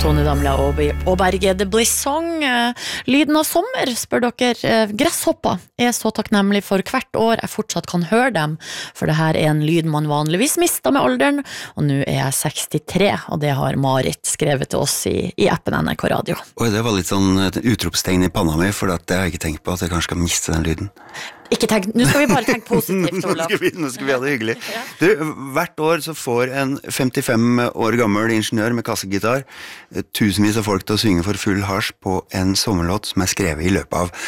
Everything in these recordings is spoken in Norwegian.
Tone Damli og Berge The Bliss Song. Lyden av sommer, spør dere. Gresshopper er så takknemlig for hvert år jeg fortsatt kan høre dem, for det her er en lyd man vanligvis mister med alderen, og nå er jeg 63, og det har Marit skrevet til oss i appen NRK Radio. Oi, det var litt sånn et utropstegn i panna mi, for det har jeg ikke tenkt på, at jeg kanskje skal miste den lyden. Ikke tenk, nå skal vi bare tenke positivt, Olav. Nå skal vi ha det hyggelig. Du, hvert år så får en 55 år gammel ingeniør med kassegitar tusenvis av folk til å synge for full hasj på en sommerlåt som er skrevet i løpet av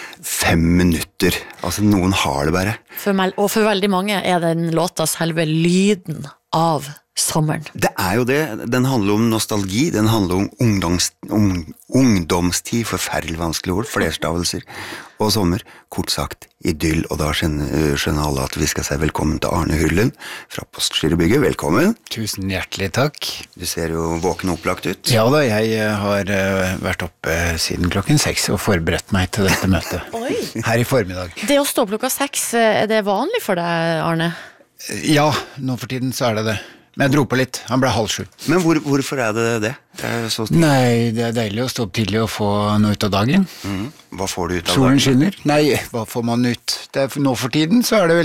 5 minutter. Altså, noen har det bare. Og for veldig mange er den låta selve lyden av sommeren. Det er jo det. Den handler om nostalgi, den handler om ungdomstid, forferdelig vanskelig ord, flerstavelser og sommer. Kort sagt, idyll, og da skjønner alle at vi skal si velkommen til Arne Hurlund fra Postgirobygget. Velkommen. Tusen hjertelig takk. Du ser jo våken og opplagt ut. Ja da, jeg har vært oppe siden klokken 6 og forberedt meg til dette møtet. Oi. Her i formiddag. Det å stå klokka 6, er det vanlig for deg, Arne? Ja, nå for tiden så er det det. Men jeg dro på litt, han ble 6:30. Men hvorfor er det det? Det er så stilig. Nei, det er deilig å stå opp tidlig og få noe ut av dagen. Hva får du ut av Solen dagen? skinner. Nei, hva får man ut? Nå for tiden så er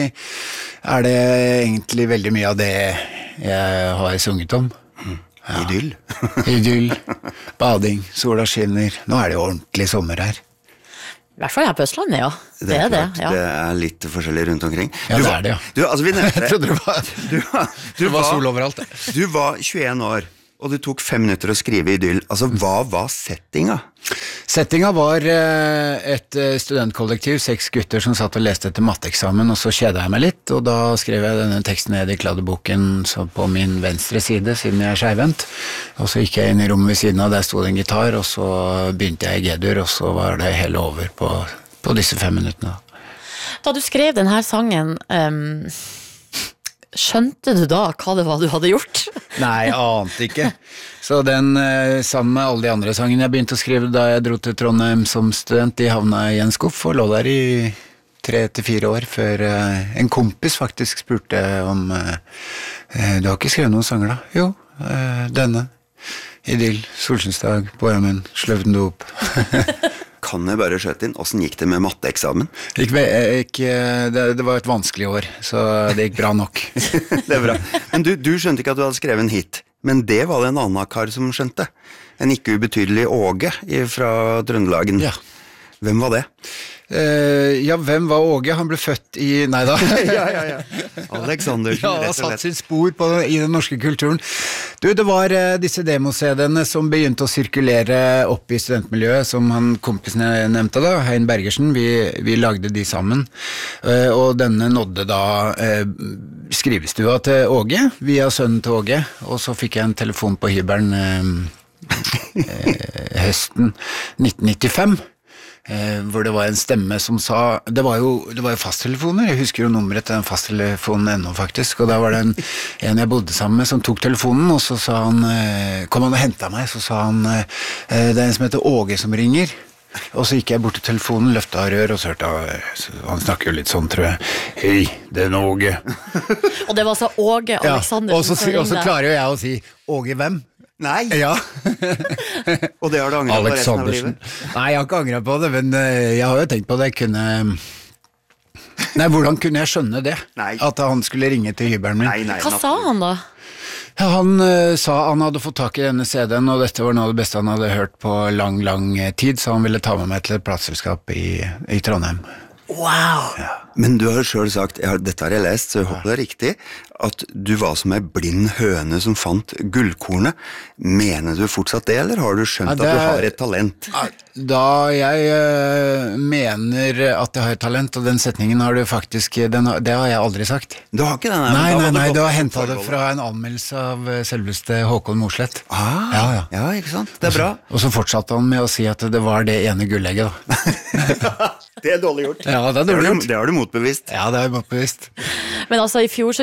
det egentlig veldig mye av det jeg har sunget om. Ja. Idyll. Idyll, bading, sola skinner. Nå er det jo ordentlig sommer her. I hvert fall her på Østlandet, ja. Det er det, ja. Det er litt forskjellig rundt omkring. Ja, det er det, ja. Du, altså, vi nevnte det. Jeg trodde det var sol overalt. Du var 21 år, og det tok 5 minutter å skrive idyll. Altså, hva var settinga? Settinga var et studentkollektiv, 6 gutter som satt og leste etter matteeksamen, og så kjedet jeg meg litt, og da skrev jeg denne teksten ned i kladdeboken på min venstre side, siden jeg er skjevvendt, og så gikk jeg inn i rommet ved siden av, der stod en gitar, og så begynte jeg i G-dur, og så var det hele over på disse 5 minuttene. Da du skrev denne sangen, skjønte du da hva det var du hadde gjort? Nei, jeg ante ikke. Så den, sammen med alle de andre sangene jeg begynte å skrive da jeg dro til Trondheim som student, de havna i en skuff og lå der i 3-4 år, før en kompis faktisk spurte om du har ikke skrevet noen sanger da? Jo, denne. Idyll, Solskinnsdag, Bojamen, Sløvden dop. Kan jeg bare skjøte inn? Hvordan gikk det med matteeksamen? Det var et vanskelig år, så det gikk bra nok. Det er bra. Men du skjønte ikke at du hadde skrevet en hit, men det var det en annen kar som skjønte. En ikke ubetydelig Åge fra Trøndelagen. Ja. Hvem var det? Ja, hvem var Åge? Han ble født i... Nei da. Ja. Alexandersen, ja, han har satt sitt spor i den norske kulturen. Du, det var disse demo-CD-ene som begynte å sirkulere opp i studentmiljøet, som han kompisen jeg nevnte da, Hein Bergersen, vi lagde de sammen. Og denne nådde da skrivestua til Åge, via sønnen til Åge, og så fikk jeg en telefon på hybelen høsten 1995, hvor det var en stemme som sa, det var jo fasttelefoner, jeg husker jo nummeret til den fasttelefonen ennå faktisk, og da var det en jeg bodde sammen med som tok telefonen, og så sa han, kom han og hentet meg, så sa han, det er en som heter Åge som ringer, og så gikk jeg bort til telefonen, løftet av rør, og så hørte jeg, han snakker jo litt sånn, tror jeg, hei, det er Åge. Og det var så Åge Alexandersen som ringte. Og så klarer jo jeg å si, Åge hvem? Nei. Ja. Og det har du angret på resten av livet? Nei, jeg har ikke angret på det, men jeg har jo tenkt på det. Nei, hvordan kunne jeg skjønne det? Nei. At han skulle ringe til hybelen min. Nei, Hva sa han da? Ja, han sa han hadde fått tak i denne CD-en, og dette var noe av det beste han hadde hørt på lang tid, så han ville ta med meg til et plateselskap i Trondheim. Wow! Ja. Men du har selv sagt, dette har jeg lest, så jeg håper det er riktig, at du var som en blind høne som fant gullkornet. Mener du fortsatt det, eller har du skjønt at du har et talent? Da jeg mener at jeg har et talent, og den setningen har du faktisk, det har jeg aldri sagt. Du har ikke den? Nei, du har hentet det fra en anmeldelse av selveste Håkon Mosleth. Ja, ikke sant? Det er bra. Og så fortsatte han med å si at det var det ene gullegget da. Det er dårlig gjort. Ja, det er dårlig gjort. Det har du motbevist. Ja, det har jeg motbevist. Men altså, i fjor så gjorde 2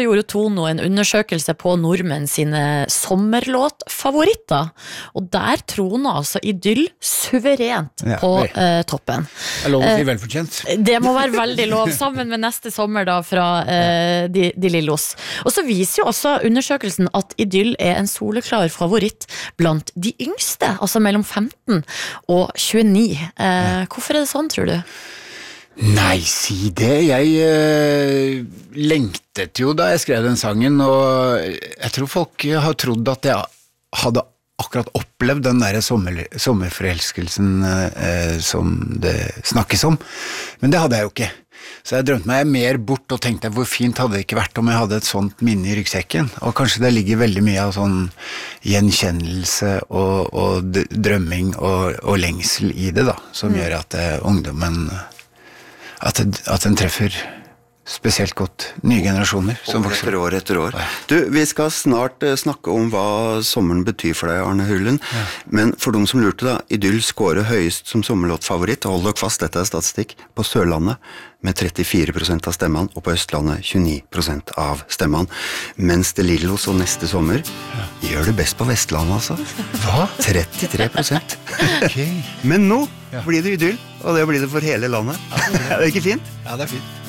Sono en undersøkelse på nordmenn sine sommerlåtfavoritter, og der troner altså Idyll suverent på toppen. Det lov å si velfortjent. Det må være veldig lov, sammen med Neste sommer da fra de Lillos. Og så viser jo også undersøkelsen at Idyll er en soleklar favoritt blant de yngste, altså mellom 15 og 29. Hvorfor er det sånn, tror du? Nei, si det. Jeg lengtet jo da jeg skrev den sangen, og jeg tror folk har trodd at jeg hadde akkurat opplevd den der sommerforelskelsen som det snakkes om. Men det hadde jeg jo ikke. Så jeg drømte meg mer bort og tenkte hvor fint hadde det ikke vært om jeg hadde et sånt minne i ryggsekken. Og kanskje det ligger veldig mye av sånn gjenkjennelse og drømming og lengsel i det da, som gjør at ungdommen at den treffer spesielt godt nye generasjoner som vokser. År etter år. Du, vi skal snart snakke om hva sommeren betyr for deg, Arne Hullen. Men for de som lurte da, Idyll scorer høyest som sommerlåtfavoritt, hold dere fast, dette er statistikk, på Sørlandet med 34% av stemmene, og på Østlandet 29% av stemmene. Mens det Lillos og Neste sommer gjør det best på Vestlandet, altså. Hva? 33%. Okay. Men nå blir det Idyll, og det blir det for hele landet. Er det ikke fint? Ja, det er fint.